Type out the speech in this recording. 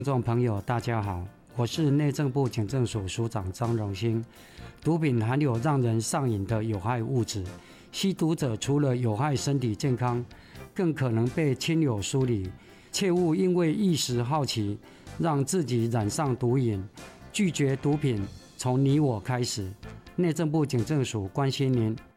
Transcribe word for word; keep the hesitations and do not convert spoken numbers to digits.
听众朋友，大家好，我是内政部警政署署长张荣兴。毒品含有让人上瘾的有害物质，吸毒者除了有害身体健康，更可能被亲友疏离。切勿因为一时好奇，让自己染上毒瘾。拒绝毒品，从你我开始。内政部警政署关心您。